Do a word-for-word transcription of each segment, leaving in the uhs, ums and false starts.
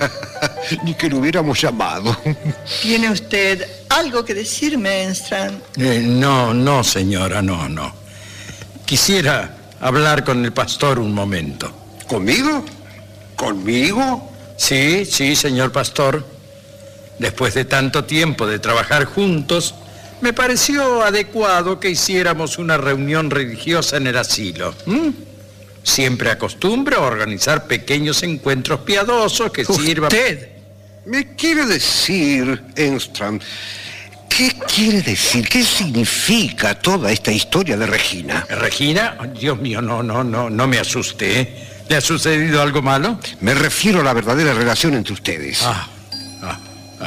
Ni que lo hubiéramos llamado. ¿Tiene usted algo que decirme, Enstrand? Eh, no, no, señora, no, no. Quisiera hablar con el pastor un momento. ¿Conmigo? ¿Conmigo? Sí, sí, señor pastor. Después de tanto tiempo de trabajar juntos, me pareció adecuado que hiciéramos una reunión religiosa en el asilo. ¿Mm? Siempre acostumbro a organizar pequeños encuentros piadosos que sirvan... ¿Usted me quiere decir, Enstrand, qué quiere decir? ¿Qué significa toda esta historia de Regina? ¿Regina? Dios mío, no, no, no, no me asuste, ¿eh? ¿Le ha sucedido algo malo? Me refiero a la verdadera relación entre ustedes. Ah, ah, ah.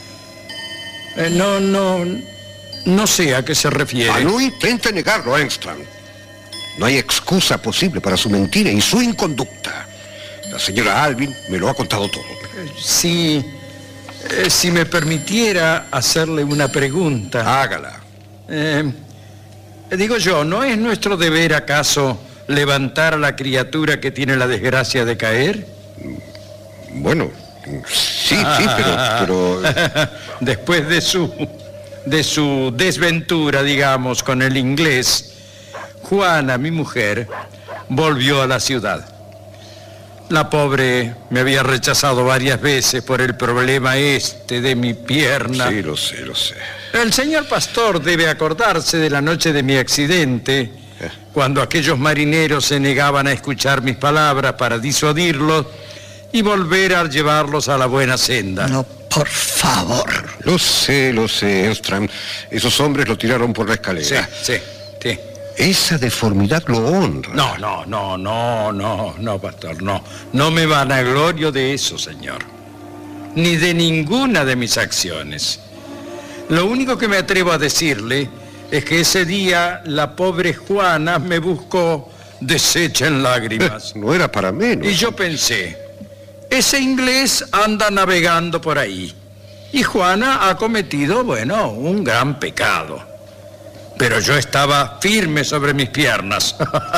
Eh, no, no, no sé a qué se refiere. Ah, no intente negarlo, Enstrand. No hay excusa posible para su mentira y su inconducta. La señora Alvin me lo ha contado todo. Sí, eh, si me permitiera hacerle una pregunta. Hágala. Eh, digo yo, ¿no es nuestro deber acaso levantar a la criatura que tiene la desgracia de caer? Bueno, sí, sí, pero... pero... Después de su, de su desventura, digamos, con el inglés, Juana, mi mujer, volvió a la ciudad. La pobre me había rechazado varias veces por el problema este de mi pierna. Sí, lo sé, lo sé. El señor pastor debe acordarse de la noche de mi accidente, ¿Eh? cuando aquellos marineros se negaban a escuchar mis palabras para disuadirlos y volver a llevarlos a la buena senda. No, por favor. Lo sé, lo sé, Enstrand. Esos hombres lo tiraron por la escalera. Sí, sí, sí. Esa deformidad lo honra. No, no, no, no, no, no, pastor, no. No me vanaglorio de eso, señor. Ni de ninguna de mis acciones. Lo único que me atrevo a decirle es que ese día la pobre Juana me buscó deshecha en lágrimas. No era para menos. Y yo pensé, ese inglés anda navegando por ahí. Y Juana ha cometido, bueno, un gran pecado. Pero yo estaba firme sobre mis piernas.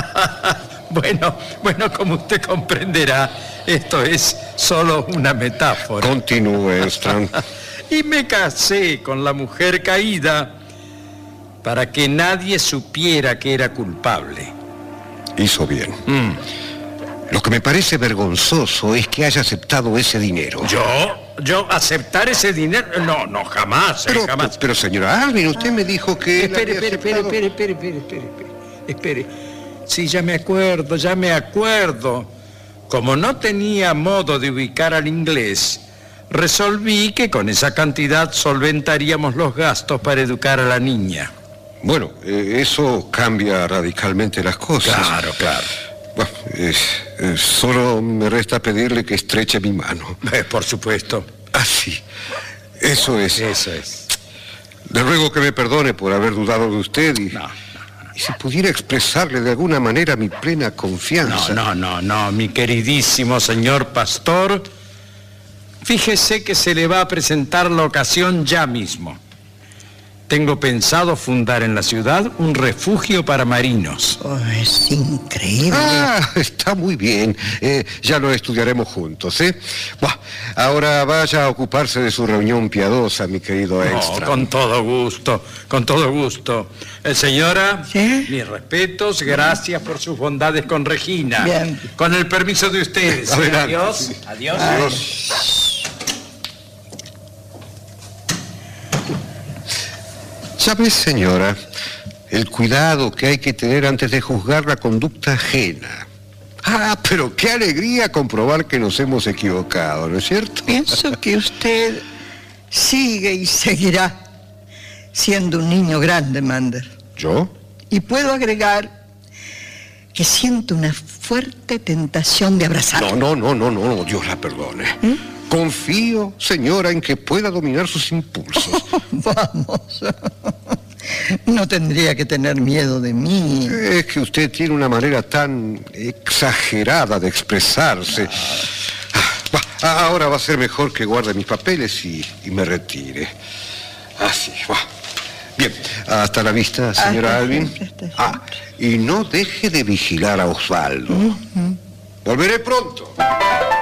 Bueno, bueno, como usted comprenderá, esto es solo una metáfora. Continúe, Enstrand. Y me casé con la mujer caída para que nadie supiera que era culpable. Hizo bien. Mm. Lo que me parece vergonzoso es que haya aceptado ese dinero. ¿Yo? ¿Yo aceptar ese dinero? No, no, jamás, Pero, eh, jamás. pero señora Alvin, usted me dijo que... Espere, espere, espere, espere, espere, espere, espere, espere, espere. Sí, ya me acuerdo, ya me acuerdo. Como no tenía modo de ubicar al inglés, resolví que con esa cantidad solventaríamos los gastos para educar a la niña. Bueno, eh, eso cambia radicalmente las cosas. Claro, claro. Bueno, eh, eh, solo me resta pedirle que estreche mi mano. Eh, por supuesto. Ah, sí. Eso es. Eso es. Le ruego que me perdone por haber dudado de usted y... No, no, no. Y si pudiera expresarle de alguna manera mi plena confianza. No, no, no, no, mi queridísimo señor pastor. Fíjese que se le va a presentar la ocasión ya mismo. Tengo pensado fundar en la ciudad un refugio para marinos. Oh, es increíble. Ah, está muy bien. Eh, ya lo estudiaremos juntos, ¿eh? Buah, ahora vaya a ocuparse de su reunión piadosa, mi querido Enstrand. Oh, con todo gusto, con todo gusto. Eh, señora, ¿sí? Mis respetos, gracias por sus bondades con Regina. Bien. Con el permiso de ustedes. ¿eh? Adelante. Adiós. Adiós. Adiós. ¿Sabes, señora, el cuidado que hay que tener antes de juzgar la conducta ajena? Ah, pero qué alegría comprobar que nos hemos equivocado, ¿no es cierto? Pienso que usted sigue y seguirá siendo un niño grande, Mander. ¿Yo? Y puedo agregar que siento una fuerte tentación de abrazarlo. No, no, no, no, no, Dios la perdone. ¿Mm? Confío, señora, en que pueda dominar sus impulsos. Vamos. No tendría que tener miedo de mí. Es que usted tiene una manera tan exagerada de expresarse. Ah, ahora va a ser mejor que guarde mis papeles y, y me retire. Así, va. Bien, hasta la vista, señora Hasta Alvin. siempre, hasta siempre. Ah, y no deje de vigilar a Osvaldo. Uh-huh. Volveré pronto.